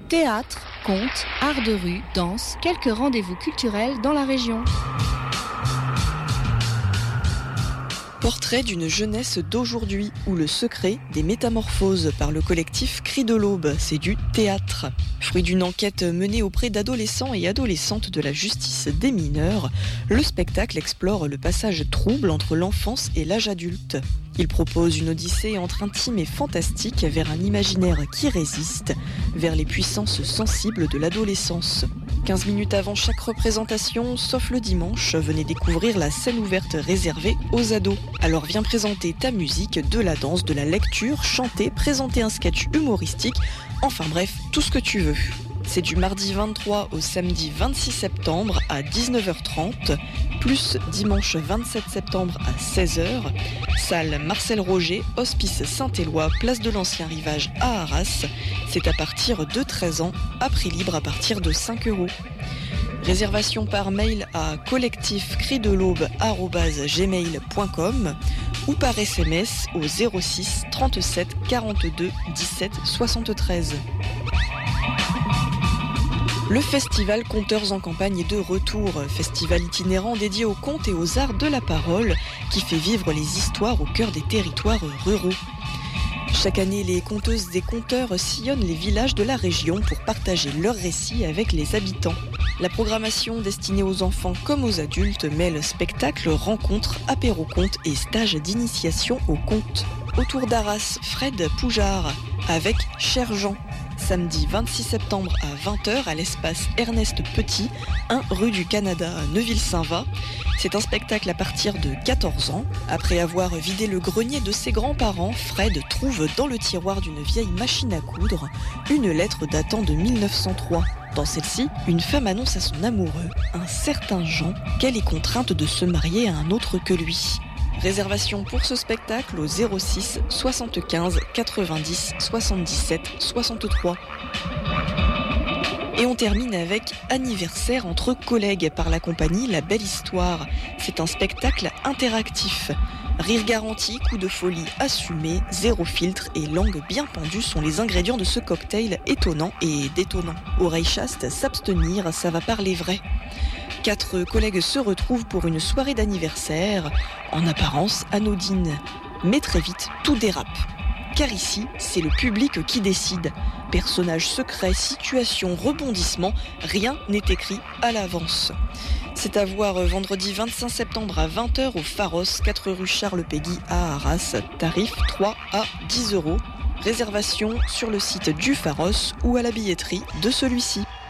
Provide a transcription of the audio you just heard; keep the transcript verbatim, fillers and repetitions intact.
Théâtre, contes, art de rue, danse, quelques rendez-vous culturels dans la région. Portrait d'une jeunesse d'aujourd'hui ou le secret des métamorphoses par le collectif Cris de l'Aube, c'est du théâtre. Fruit d'une enquête menée auprès d'adolescents et adolescentes de la justice des mineurs, le spectacle explore le passage trouble entre l'enfance et l'âge adulte. Il propose une odyssée entre intime et fantastique vers un imaginaire qui résiste, vers les puissances sensibles de l'adolescence. quinze minutes avant chaque représentation, sauf le dimanche, venez découvrir la scène ouverte réservée aux ados. Alors viens présenter ta musique, de la danse, de la lecture, chanter, présenter un sketch humoristique, enfin bref, tout ce que tu veux. C'est du mardi vingt-trois au samedi vingt-six septembre à dix-neuf heures trente, plus dimanche vingt-sept septembre à seize heures. Salle Marcel Roger, Hospice Saint-Éloi, place de l'Ancien Rivage à Arras. C'est à partir de treize ans, à prix libre à partir de cinq euros. Réservation par mail à collectif cris de l'aube arobase gmail point com ou par S M S au zéro six trente-sept quarante-deux dix-sept soixante-treize. Le festival Conteurs en campagne est de retour, festival itinérant dédié aux contes et aux arts de la parole qui fait vivre les histoires au cœur des territoires ruraux. Chaque année, les conteuses et conteurs sillonnent les villages de la région pour partager leurs récits avec les habitants. La programmation destinée aux enfants comme aux adultes mêle spectacles, rencontres, apéro-contes et stages d'initiation aux contes. Autour d'Arras, Fred Poujard avec Cher Jean. Samedi vingt-six septembre à vingt heures à l'espace Ernest Petit, un rue du Canada à Neuville-Saint-Va. C'est un spectacle à partir de quatorze ans. Après avoir vidé le grenier de ses grands-parents, Fred trouve dans le tiroir d'une vieille machine à coudre une lettre datant de mille neuf cent trois. Dans celle-ci, une femme annonce à son amoureux, un certain Jean, qu'elle est contrainte de se marier à un autre que lui. Réservation pour ce spectacle au zéro six soixante-quinze quatre-vingt-dix soixante-dix-sept soixante-trois. Et on termine avec Anniversaire entre collègues par la compagnie La Belle Histoire. C'est un spectacle interactif. Rire garanti, coup de folie assumé, zéro filtre et langue bien pendue sont les ingrédients de ce cocktail étonnant et détonnant. Oreille chaste, s'abstenir, ça va parler vrai. Quatre collègues se retrouvent pour une soirée d'anniversaire, en apparence anodine. Mais très vite, tout dérape. Car ici, c'est le public qui décide. Personnages secrets, situations, rebondissements, rien n'est écrit à l'avance. C'est à voir vendredi vingt-cinq septembre à vingt heures au Pharos, quatre rue Charles Péguy à Arras. Tarif trois à dix euros. Réservation sur le site du Pharos ou à la billetterie de celui-ci.